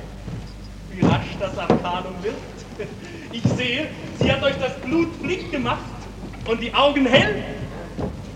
Wie rasch das Arkanum wirkt. Ich sehe, sie hat euch das Blut flink gemacht und die Augen hell.